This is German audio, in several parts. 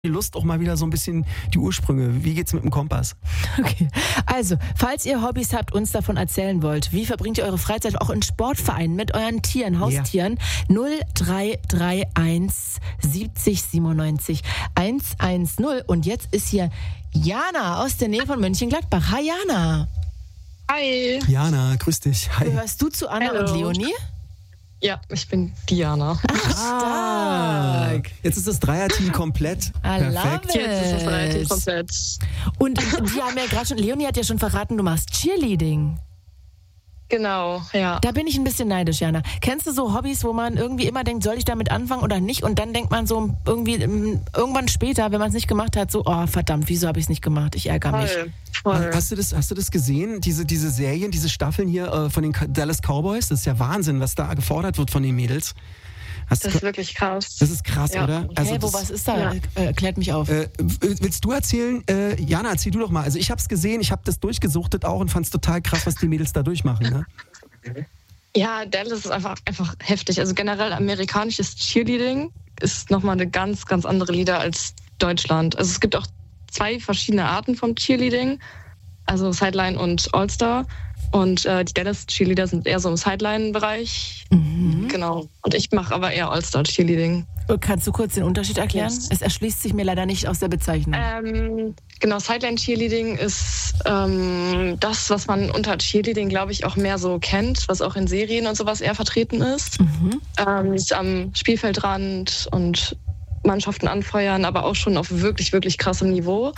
die Lust, auch mal wieder so ein bisschen die Ursprünge. Wie geht's mit dem Kompass? Okay, also, falls ihr Hobbys habt, uns davon erzählen wollt, wie verbringt ihr eure Freizeit auch in Sportvereinen mit euren Tieren, Haustieren? 0331 70 97 110. Und jetzt ist hier Jana aus der Nähe von Mönchengladbach. Hi Jana. Hi. Jana, grüß dich. Hi. Gehörst du zu Anna und Leonie? Ja, ich bin Diana. Ach, stark. Jetzt ist das Dreierteam komplett. Perfekt. Jetzt ist das Dreierteam komplett. Und die haben ja gerade schon, Leonie hat ja schon verraten, du machst Cheerleading. Genau, ja. Da bin ich ein bisschen neidisch, Jana. Kennst du so Hobbys, wo man irgendwie immer denkt, soll ich damit anfangen oder nicht? Und dann denkt man so irgendwie irgendwann später, wenn man es nicht gemacht hat, so, oh verdammt, wieso habe ich es nicht gemacht? Ich ärgere mich. Voll. Hast du das gesehen? Diese Serien, diese Staffeln hier von den Dallas Cowboys? Das ist ja Wahnsinn, was da gefordert wird von den Mädels. Das ist wirklich krass. Das ist krass, Ja. oder? Okay, was ist da? Ja. Klärt mich auf. Willst du erzählen? Jana, erzähl du doch mal. Also ich habe es gesehen, ich habe das durchgesuchtet auch und fand es total krass, was die Mädels da durchmachen. Ne? Ja, Dallas ist einfach heftig. Also generell amerikanisches Cheerleading ist nochmal eine ganz, ganz andere Liga als Deutschland. Also es gibt auch 2 verschiedene Arten vom Cheerleading, also Sideline und All-Star. Und die Dallas Cheerleader sind eher so im Sideline-Bereich. Mhm. Genau. Und ich mache aber eher All-Star Cheerleading. Kannst du kurz den Unterschied erklären? Yes. Es erschließt sich mir leider nicht aus der Bezeichnung. Genau, Sideline Cheerleading ist das, was man unter Cheerleading, glaube ich, auch mehr so kennt, was auch in Serien und sowas eher vertreten ist. Ist am Spielfeldrand und Mannschaften anfeuern, aber auch schon auf wirklich, wirklich krassem Niveau.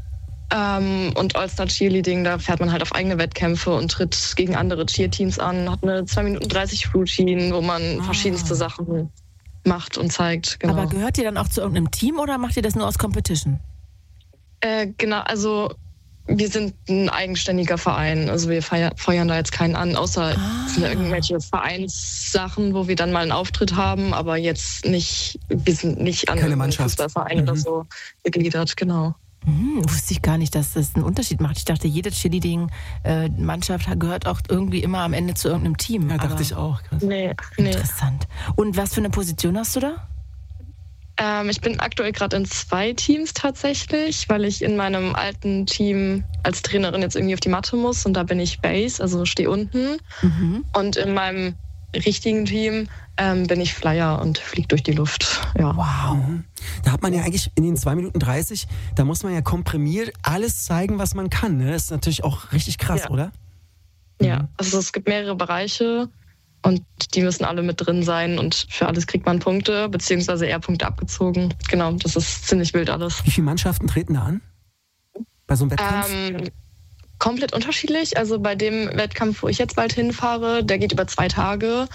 Und All-Star Cheerleading, da fährt man halt auf eigene Wettkämpfe und tritt gegen andere Cheerteams an, hat eine 2 Minuten 30 Routine, wo man verschiedenste Sachen macht und zeigt. Genau. Aber gehört ihr dann auch zu irgendeinem Team oder macht ihr das nur aus Competition? Genau, also wir sind ein eigenständiger Verein. Also wir feuern da jetzt keinen an, außer es sind irgendwelche Vereinssachen, wo wir dann mal einen Auftritt haben, aber jetzt nicht, wir sind nicht an einem Fußballverein oder so gegliedert, genau. Wusste ich gar nicht, dass das einen Unterschied macht. Ich dachte, jede Cheerleading-Mannschaft gehört auch irgendwie immer am Ende zu irgendeinem Team. Ja, dachte ich auch. Krass. Nee. Interessant. Und was für eine Position hast du da? Ich bin aktuell gerade in 2 Teams tatsächlich, weil ich in meinem alten Team als Trainerin jetzt irgendwie auf die Matte muss und da bin ich Base, also stehe unten. Und in meinem richtigen Team bin ich Flyer und fliege durch die Luft. Ja. Wow. Da hat man ja eigentlich in den 2 Minuten 30, da muss man ja komprimiert alles zeigen, was man kann. Ne? Das ist natürlich auch richtig krass, oder? Ja, also es gibt mehrere Bereiche und die müssen alle mit drin sein und für alles kriegt man Punkte, beziehungsweise eher Punkte abgezogen. Genau, das ist ziemlich wild alles. Wie viele Mannschaften treten da an? Bei so einem Wettkampf? Komplett unterschiedlich. Also bei dem Wettkampf, wo ich jetzt bald hinfahre, der geht über 2 Tage.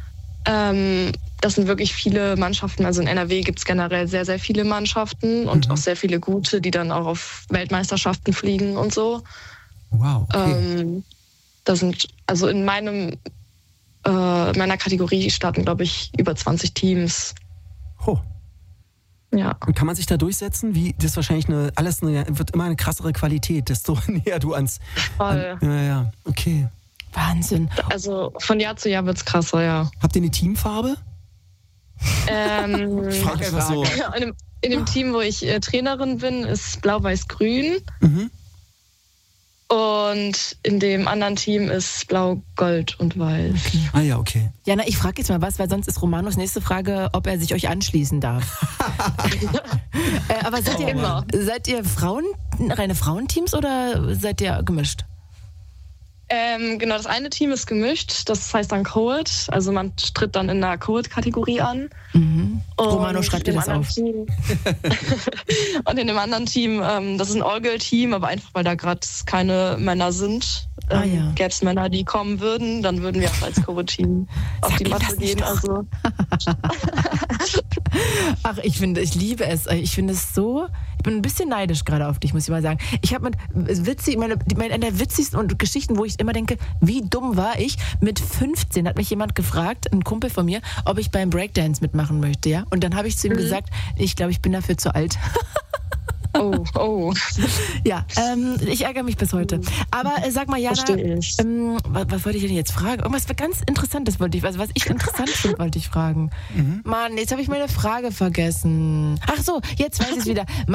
Das sind wirklich viele Mannschaften. Also in NRW gibt es generell sehr, sehr viele Mannschaften und auch sehr viele gute, die dann auch auf Weltmeisterschaften fliegen und so. Wow, okay. Da sind, also in meiner Kategorie starten, glaube ich, über 20 Teams. Oh. Ja. Und kann man sich da durchsetzen? Wie, das ist wahrscheinlich wird immer eine krassere Qualität, desto näher du ans... Voll. Ja, okay. Wahnsinn. Also von Jahr zu Jahr wird es krasser, ja. Habt ihr eine Teamfarbe? Ich frag einfach so. In dem Team, wo ich Trainerin bin, ist Blau-Weiß-Grün. Und in dem anderen Team ist Blau, Gold und Weiß. Okay. Ah ja, okay. Jana, ich frage jetzt mal was, weil sonst ist Romanos nächste Frage, ob er sich euch anschließen darf. Aber seid ihr reine Frauenteams oder seid ihr gemischt? Genau, das eine Team ist gemischt, das heißt dann Co-Ed, also man tritt dann in einer Co-Ed-Kategorie an. Romano, schreibt dir das auf. Und in dem anderen Team, das ist ein All-Girl-Team, aber einfach, weil da gerade keine Männer sind. Gäbe es Männer, die kommen würden, dann würden wir auch als Co-Ed-Team auf die Matte gehen. Also. Ach, ich liebe es. Ich finde es so, ich bin ein bisschen neidisch gerade auf dich, muss ich mal sagen. Ich habe eine der witzigsten Geschichten, wo ich immer denke, wie dumm war ich? Mit 15 hat mich jemand gefragt, ein Kumpel von mir, ob ich beim Breakdance mitmachen möchte, ja? Und dann habe ich zu ihm gesagt, ich glaube, ich bin dafür zu alt. Oh. Ja, ich ärgere mich bis heute. Aber sag mal, Jana, was wollte ich denn jetzt fragen? Irgendwas ganz Interessantes wollte ich, also was ich interessant finde, wollte ich fragen. Mann, jetzt habe ich meine Frage vergessen. Ach so, jetzt weiß ich es wieder.